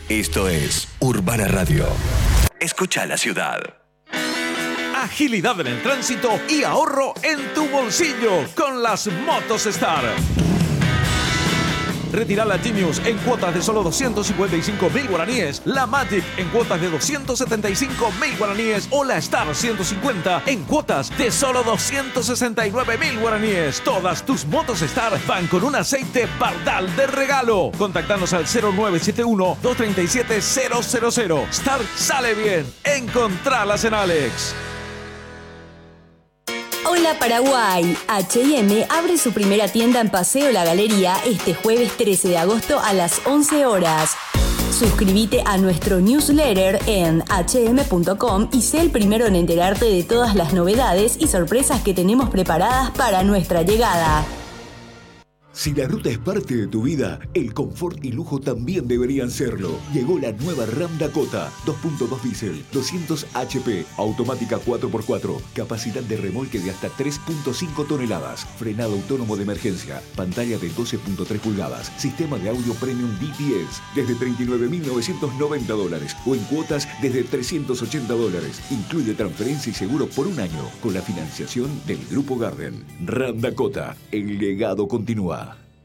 Esto es Urbana Radio. Escucha la ciudad. Agilidad en el tránsito y ahorro en tu bolsillo con las Motos Star. Retira la Genius en cuotas de solo 255.000 guaraníes, la Magic en cuotas de 275.000 guaraníes o la Star 150 en cuotas de solo 269.000 guaraníes. Todas tus Motos Star van con un aceite Bardal de regalo. Contactanos al 0971-237-000. Star sale bien. Encontralas en Alex. Hola Paraguay, H&M abre su primera tienda en Paseo La Galería este jueves 13 de agosto a las 11 horas. Suscríbete a nuestro newsletter en hm.com y sé el primero en enterarte de todas las novedades y sorpresas que tenemos preparadas para nuestra llegada. Si la ruta es parte de tu vida, el confort y lujo también deberían serlo. Llegó la nueva Ram Dakota, 2.2 diésel, 200 HP, automática 4x4, capacidad de remolque de hasta 3.5 toneladas, frenado autónomo de emergencia, pantalla de 12.3 pulgadas, sistema de audio premium DTS, desde $39.990 o en cuotas desde $380. Incluye transferencia y seguro por un año con la financiación del Grupo Garden. Ram Dakota, el legado continúa.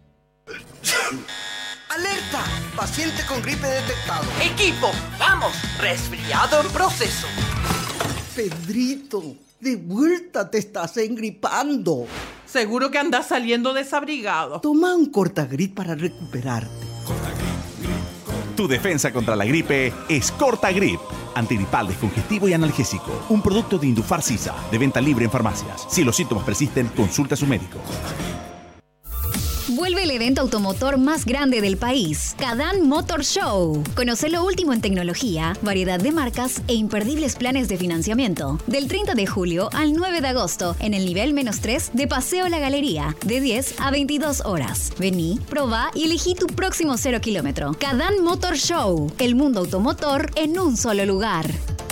¡Alerta! Paciente con gripe detectado. ¡Equipo! ¡Vamos! ¡Resfriado en proceso! Pedrito, de vuelta te estás engripando. Seguro que andas saliendo desabrigado. Toma un Cortagrip para recuperarte. Tu defensa contra la gripe es Cortagrip. Antigripal, descongestivo y analgésico. Un producto de Indufar Sisa, de venta libre en farmacias. Si los síntomas persisten, consulta a su médico. Vuelve el evento automotor más grande del país, Cadán Motor Show. Conoce lo último en tecnología, variedad de marcas e imperdibles planes de financiamiento. Del 30 de julio al 9 de agosto, en el nivel -3 de Paseo La Galería, de 10 a 22 horas. Vení, probá y elegí tu próximo 0 kilómetro. Cadán Motor Show, el mundo automotor en un solo lugar.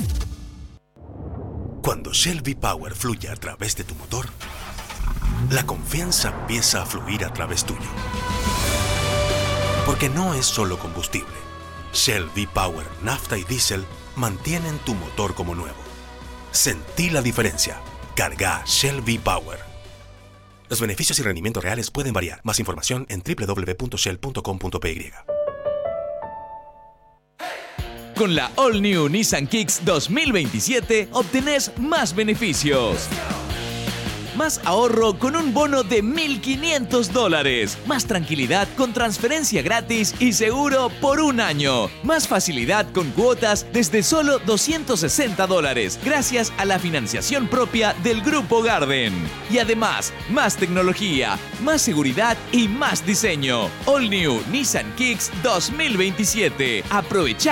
Cuando Shell V-Power fluye a través de tu motor, la confianza empieza a fluir a través tuyo. Porque no es solo combustible. Shell V-Power, nafta y diésel mantienen tu motor como nuevo. Sentí la diferencia. Carga Shell V-Power. Los beneficios y rendimientos reales pueden variar. Más información en www.shell.com.py. Con la All New Nissan Kicks 2027 obtenés más beneficios. Más ahorro con un bono de $1.500. Más tranquilidad con transferencia gratis y seguro por un año. Más facilidad con cuotas desde solo $260 gracias a la financiación propia del Grupo Garden. Y además, más tecnología, más seguridad y más diseño. All New Nissan Kicks 2027. Aprovecha